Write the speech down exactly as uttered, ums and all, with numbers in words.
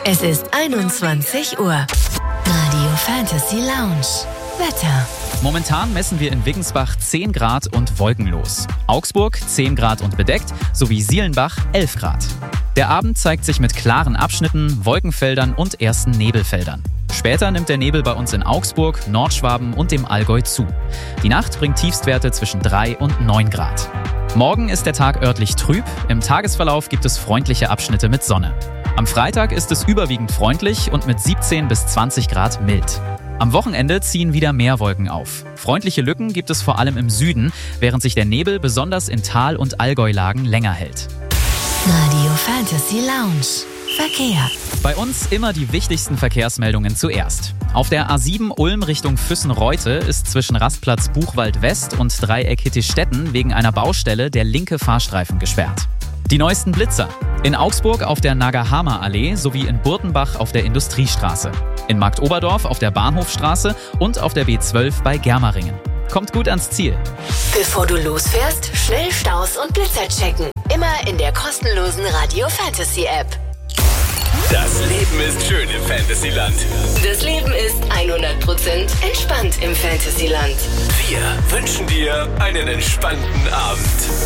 Es ist einundzwanzig Uhr. Radio Fantasy Lounge. Wetter. Momentan messen wir in Wiggensbach zehn Grad und wolkenlos. Augsburg zehn Grad und bedeckt, sowie Sielenbach elf Grad. Der Abend zeigt sich mit klaren Abschnitten, Wolkenfeldern und ersten Nebelfeldern. Später nimmt der Nebel bei uns in Augsburg, Nordschwaben und dem Allgäu zu. Die Nacht bringt Tiefstwerte zwischen drei und neun Grad. Morgen ist der Tag örtlich trüb, im Tagesverlauf gibt es freundliche Abschnitte mit Sonne. Am Freitag ist es überwiegend freundlich und mit siebzehn bis zwanzig Grad mild. Am Wochenende ziehen wieder mehr Wolken auf. Freundliche Lücken gibt es vor allem im Süden, während sich der Nebel besonders in Tal- und Allgäulagen länger hält. Radio Fantasy Lounge. Verkehr. Bei uns immer die wichtigsten Verkehrsmeldungen zuerst. Auf der A sieben Ulm Richtung Füssen-Reute ist zwischen Rastplatz Buchwald West und Dreieck Hittichstetten wegen einer Baustelle der linke Fahrstreifen gesperrt. Die neuesten Blitzer. In Augsburg auf der Nagahama-Allee sowie in Burtenbach auf der Industriestraße. In Marktoberdorf auf der Bahnhofstraße und auf der B zwölf bei Germeringen. Kommt gut ans Ziel. Bevor du losfährst, schnell Staus und Blitzer checken. Immer in der kostenlosen Radio Fantasy App. Das Leben ist schön im Fantasyland. Das Leben ist hundert Prozent entspannt im Fantasyland. Wir wünschen dir einen entspannten Abend.